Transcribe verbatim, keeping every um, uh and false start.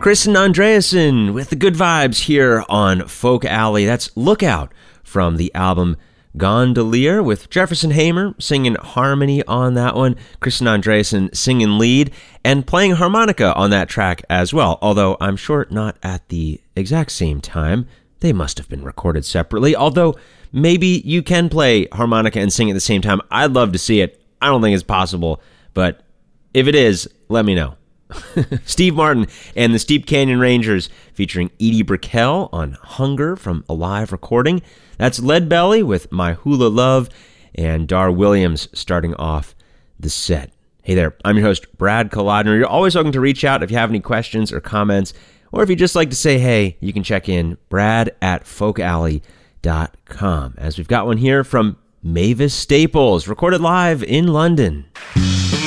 Kristen Andreasen with the good vibes here on Folk Alley. That's Lookout from the album Gondolier with Jefferson Hamer singing harmony on that one. Kristen Andreasen singing lead and playing harmonica on that track as well, although I'm sure not at the exact same time. They must have been recorded separately, although maybe you can play harmonica and sing at the same time. I'd love to see it. I don't think it's possible, but if it is, let me know. Steve Martin and the Steep Canyon Rangers featuring Edie Brickell on Hunger from a live recording. That's Leadbelly with My Hula Love and Dar Williams starting off the set. Hey there, I'm your host, Brad Kolodner. You're always welcome to reach out if you have any questions or comments, or if you just like to say hey, you can check in brad at folk alley dot com. As we've got one here from Mavis Staples, recorded live in London.